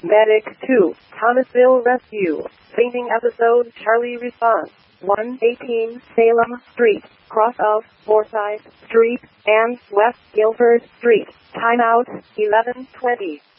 Medic 2, Thomasville Rescue. Fainting episode, Charlie response. 118 Salem Street, cross of Forsyth Street and West Guilford Street. Timeout, 11:20.